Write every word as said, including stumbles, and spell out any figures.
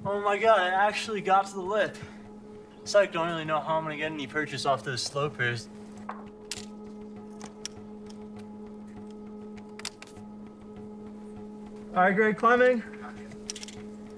Oh my god, I actually got to the lip. Psych, don't really know how I'm gonna get any purchase off those slopers. All right, Greg, climbing.